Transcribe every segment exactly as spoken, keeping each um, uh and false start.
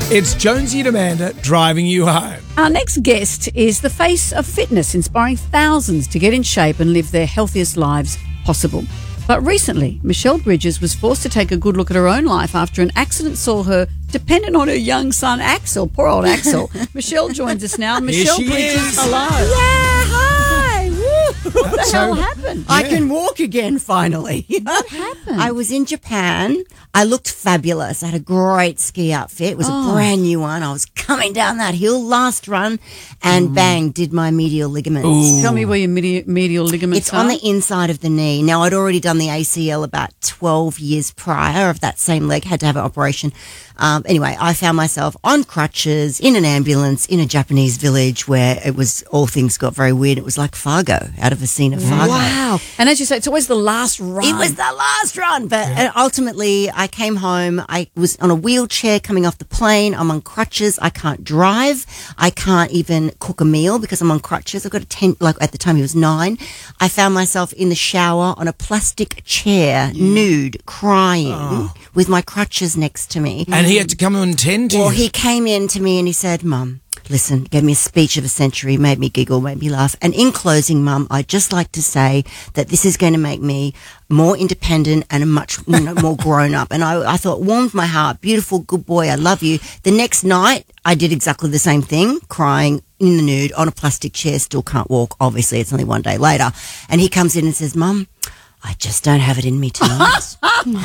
It's Jonesy and Amanda driving you home. Our next guest is the face of fitness, inspiring thousands to get in shape and live their healthiest lives possible. But recently, Michelle Bridges was forced to take a good look at her own life after an accident saw her dependent on her young son, Axel. Poor old Axel. Michelle joins us now. Michelle she Bridges, is. hello. Yeah, hi. Woo. What the So- hell happened? I can walk again finally. What happened? I was in Japan. I looked fabulous. I had a great ski outfit. It was Oh. a brand new one. I was coming down that hill last run and bang, did my medial ligaments. Ooh. Tell me where your medi- medial ligaments It's are. on the inside of the knee. Now, I'd already done the A C L about twelve years prior of that same leg, had to have an operation. Um, anyway, I found myself on crutches in an ambulance in a Japanese village where it was, all things got very weird. It was like Fargo, out of a scene of Fargo. Wow. And as you say, it's always the last run. It was the last run, but uh, ultimately I came home. I was on a wheelchair coming off the plane. I'm on crutches. I can't drive. I can't even cook a meal because I'm on crutches. I've got a ten, like at the time he was nine. I found myself in the shower on a plastic chair, nude, crying with my crutches next to me. And he had to come and tend to Well, you. he came in to me and he said, Mum, listen, gave me a speech of a century, made me giggle, made me laugh. And in closing, Mum, I'd just like to say that this is going to make me more independent and a much you know, more grown up. And I, I thought, warmed my heart, beautiful, good boy, I love you. The next night, I did exactly the same thing, crying in the nude on a plastic chair, still can't walk. Obviously, it's only one day later. And he comes in and says, Mum, I just don't have it in me tonight.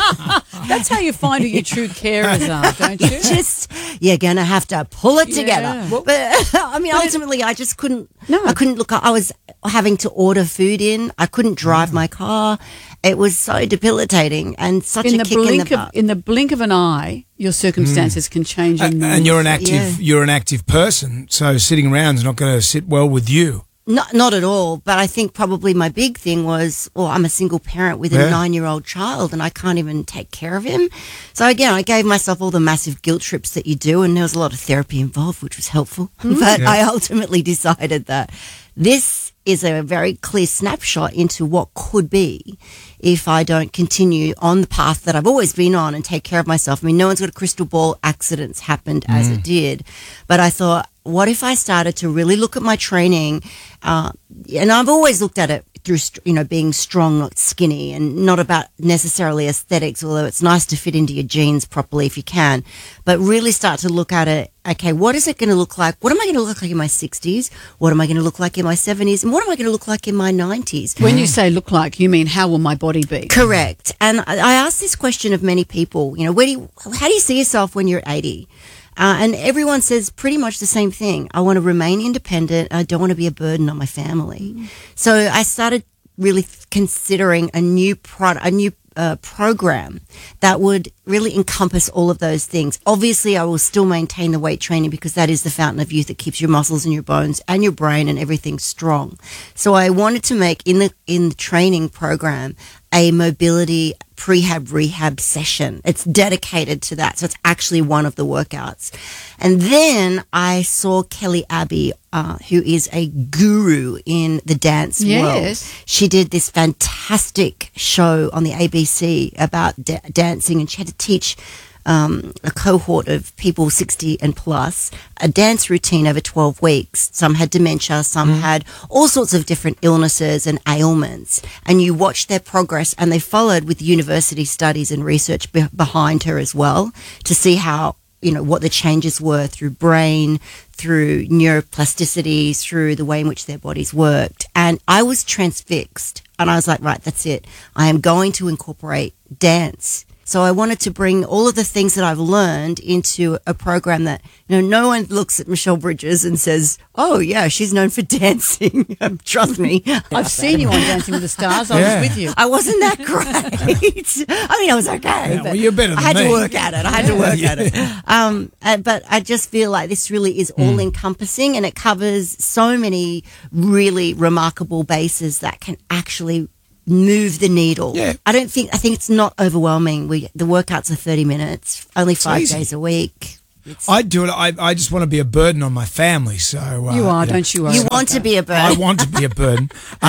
That's how you find who your true carers are, don't you? You just you're gonna have to pull it together. Yeah. But I mean, ultimately, I just couldn't. No. I couldn't look. I was having to order food in. I couldn't drive my car. It was so debilitating and such in a the kick in blink the of butt. in the blink of an eye, your circumstances can change. A- And, and you're an active, Yeah. you're an active person, so sitting around is not going to sit well with you. Not, not at all. But I think probably my big thing was, well, I'm a single parent with a Yeah. nine-year-old child and I can't even take care of him. So again, I gave myself all the massive guilt trips that you do and there was a lot of therapy involved, which was helpful. But Yeah. I ultimately decided that this is a very clear snapshot into what could be if I don't continue on the path that I've always been on and take care of myself. I mean, no one's got a crystal ball. Accidents happened as it did. But I thought, what if I started to really look at my training? Uh, and I've always looked at it through, st- you know, being strong, not skinny, and not about necessarily aesthetics, although it's nice to fit into your jeans properly if you can. But really start to look at it, okay, what is it going to look like? What am I going to look like in my sixties? What am I going to look like in my seventies? And what am I going to look like in my nineties? when you say look like, you mean how will my body be? Correct. And I I asked this question of many people, you know, where do you, how do you see yourself when you're eighty? Uh, and everyone says pretty much the same thing. I want to remain independent. I don't want to be a burden on my family. So I started really considering a new product, a new uh, program that would really encompass all of those things. Obviously, I will still maintain the weight training because that is the fountain of youth that keeps your muscles and your bones and your brain and everything strong. So I wanted to make in the in the training program a mobility prehab rehab session. It's dedicated to that. So it's actually one of the workouts. And then I saw Kelly Abbey, uh, who is a guru in the dance Yes. world. She did this fantastic show on the A B C about da- dancing, and she had to teach um, a cohort of people sixty and plus a dance routine over twelve weeks. Some had dementia, some had all sorts of different illnesses and ailments. And you watched their progress, and they followed with university studies and research be- behind her as well to see how, you know, what the changes were through brain, through neuroplasticity, through the way in which their bodies worked. And I was transfixed. And I was like, right, that's it. I am going to incorporate dance. So I wanted to bring all of the things that I've learned into a program that, you know, no one looks at Michelle Bridges and says, oh, yeah, she's known for dancing. Trust me. I've seen you on Dancing with the Stars. I Yeah. was with you. I wasn't that great. I mean, I was okay. Yeah, but well, you're better than I had me. to work at it. I had to work at it. Um, uh, but I just feel like this really is Hmm. all encompassing, and it covers so many really remarkable bases that can actually move the needle. Yeah. I don't think, I think it's not overwhelming. We, the workouts are thirty minutes, only five easy. days a week. It's, I do it. I, I just want to be a burden on my family. So uh, You are, yeah. don't you? you Owen? want to be a bird. I want to be a burden. Um,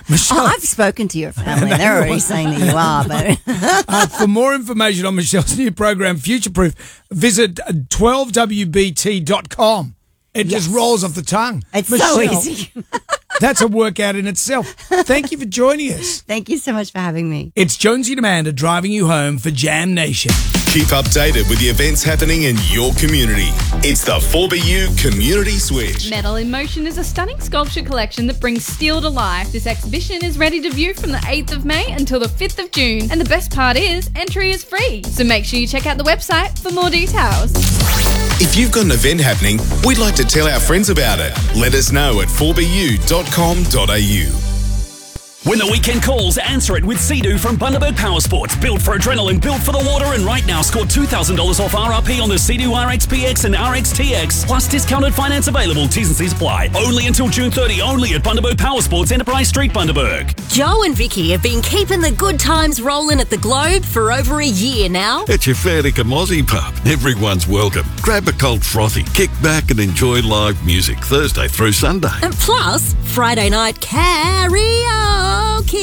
Michelle, Oh, I've spoken to your family. They're already saying that you are. But uh, for more information on Michelle's new program, Future Proof, visit twelve W B T dot com. It Yes. just rolls off the tongue. it's Michelle, so easy. That's a workout in itself. Thank you for joining us. Thank you so much for having me. It's Jonesy and Amanda driving you home for Jam Nation. Keep updated with the events happening in your community. It's the four B U Community Switch. Metal in Motion is a stunning sculpture collection that brings steel to life. This exhibition is ready to view from the eighth of May until the fifth of June. And the best part is, entry is free. So make sure you check out the website for more details. If you've got an event happening, we'd like to tell our friends about it. Let us know at four b u dot com dot a u. When the weekend calls, answer it with Sea-Doo from Bundaberg Power Sports. Built for adrenaline, built for the water, and right now score two thousand dollars off R R P on the Sea-Doo R X P X and R X T X. Plus discounted finance available. T's and C's apply. Only until June thirtieth, only at Bundaberg Power Sports, Enterprise Street, Bundaberg. Joe and Vicky have been keeping the good times rolling at the Globe for over a year now. It's your fair dinkum Aussie pub. Everyone's welcome. Grab a cold frothy, kick back and enjoy live music Thursday through Sunday. And plus, Friday night karaoke.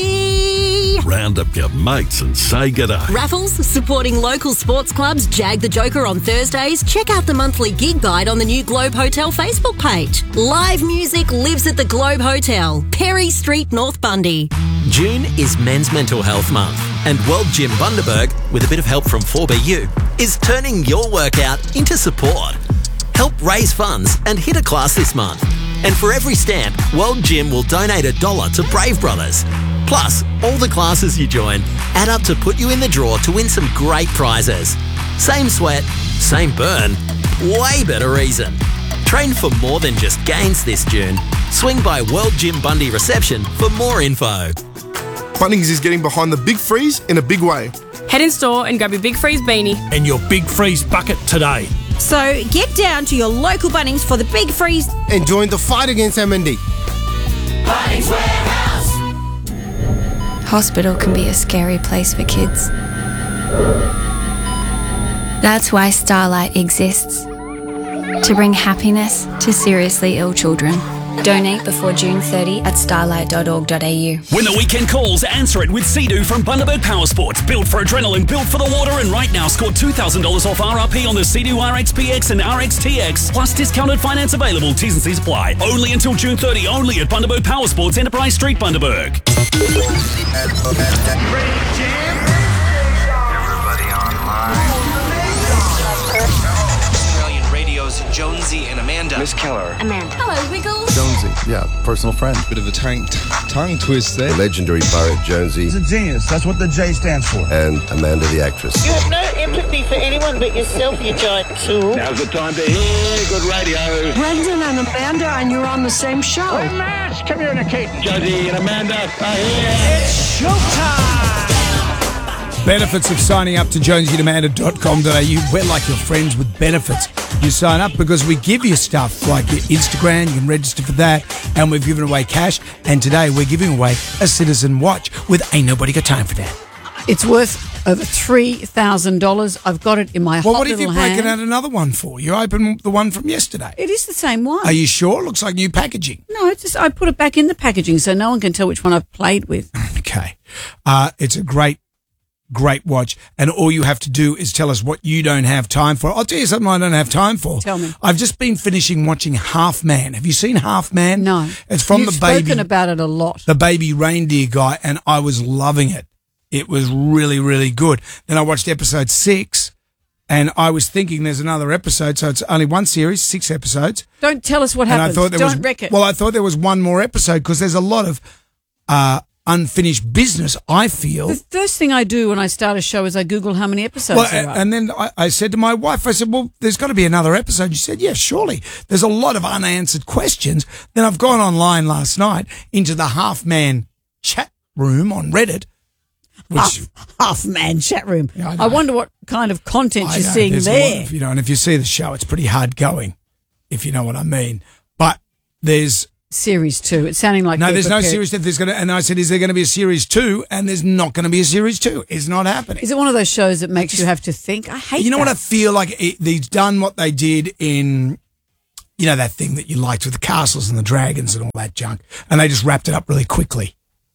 Round up your mates and say g'day. Raffles, supporting local sports clubs. Jag the Joker on Thursdays. Check out the monthly gig guide on the new Globe Hotel Facebook page. Live music lives at the Globe Hotel, Perry Street, North Bundy. June is Men's Mental Health Month, and World Gym Bundaberg, with a bit of help from four B U, is turning your workout into support. Help raise funds and hit a class this month. And for every stamp, World Gym will donate a dollar to Brave Brothers. Plus, all the classes you join add up to put you in the draw to win some great prizes. Same sweat, same burn, way better reason. Train for more than just gains this June. Swing by World Gym Bundy reception for more info. Bunnings is getting behind the Big Freeze in a big way. Head in store and grab your Big Freeze beanie. And your Big Freeze bucket today. So get down to your local Bunnings for the Big Freeze And join the fight against M N D. Bunnings Warehouse. Hospital can be a scary place for kids. That's why Starlight exists. To bring happiness to seriously ill children. Donate before June thirtieth at starlight dot org dot a u. When the weekend calls, answer it with Sea-Doo from Bundaberg Power Sports. Built for adrenaline, built for the water, and right now score two thousand dollars off R R P on the Sea-Doo R X P X and R X T X. Plus discounted finance available. T's and C's apply. Only until June thirtieth, only at Bundaberg Power Sports, Enterprise Street, Bundaberg. Everybody online. Jonesy and Amanda. Miss Keller. Amanda. Hello, Wiggles. Jonesy, yeah, personal friend. Bit of a tongue, tongue twist there. The legendary poet Jonesy. He's a genius. That's what the J stands for. And Amanda the actress. You have no empathy for anyone but yourself, you giant tool. Now's the time to hear good radio. Brendan and Amanda, and you're on the same show. We're mass communicating. Jonesy and Amanda are here. It's showtime. Benefits of signing up to jonesy and amanda dot com dot a u. We're like your friends with benefits. You sign up because we give you stuff like your Instagram, you can register for that, and we've given away cash. And today we're giving away a Citizen watch with Ain't Nobody Got Time for That. It's worth over three thousand dollars. I've got it in my Well, hot what have you little breaking hand. out another one for? You opened the one from yesterday. It is the same one. Are you sure? Looks like new packaging. No, it's just I put it back in the packaging so no one can tell which one I've played with. Okay. Uh, it's a great Great watch, and all you have to do is tell us what you don't have time for. I'll tell you something I don't have time for. Tell me. I've just been finishing watching Half Man. Have you seen Half Man? No. It's from You've the baby. spoken about it a lot. The baby reindeer guy, and I was loving it. It was really, really good. Then I watched episode six, and I was thinking there's another episode, so it's only one series, six episodes. Don't tell us what And happens. I thought there Don't was, wreck it. Well, I thought there was one more episode because there's a lot of uh, unfinished business, I feel. The first thing I do when I start a show is I Google how many episodes Well, there are. and then I, I said to my wife, I said, well, there's got to be another episode. She said, yes, surely. There's a lot of unanswered questions. Then I've gone online last night into the Half Man chat room on Reddit. Which, half, half man chat room. Yeah, I I, know. wonder what kind of content I you're know, seeing there's a lot there. of, you know, and if you see the show, it's pretty hard going, if you know what I mean. But there's Series two. It's sounding like no, they're there's no prepared- series two. There's gonna, and I said, is there going to be a series two? And there's not going to be a series two. It's not happening. Is it one of those shows that makes you have to think? I hate. You know that. what I feel like? It, they've done what they did in, you know, that thing that you liked with the castles and the dragons and all that junk, and they just wrapped it up really quickly.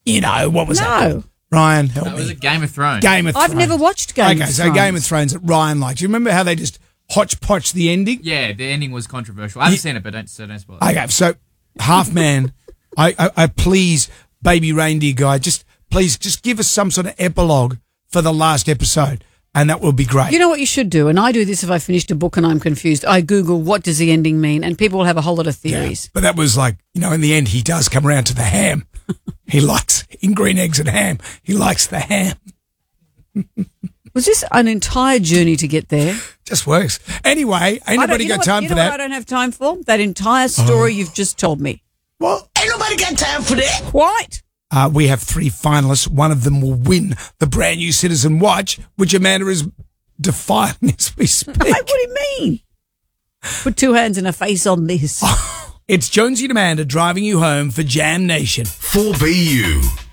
You know, what was No. that? Ryan, help That me. was a Game of Thrones. Game of Thrones. I've never watched Game okay, of so Thrones. Game of Thrones that Ryan liked. Do you remember how they just hodgepodge the ending? Yeah, the ending was controversial. I haven't seen it, but don't, so don't spoil it. Okay, so half man, I, I, I please, baby reindeer guy, just please just give us some sort of epilogue for the last episode, and that will be great. You know what you should do, and I do this if I finished a book and I'm confused. I Google what does the ending mean, and people will have a whole lot of theories. Yeah, but that was like, you know, in the end, he does come around to the ham. He likes in green eggs and ham. He likes the ham. Was this an entire journey to get there? Just works. Anyway, ain't nobody you know got what- time you for know that. What I don't have time for that entire story you've just told me. What? Ain't nobody got time for that. Quite. Uh, we have three finalists. One of them will win the brand new Citizen Watch, which Amanda is defiling as we speak. Hey, what do you mean? Put two hands and a face on this. It's Jonesy and Amanda driving you home for Jam Nation. four B U.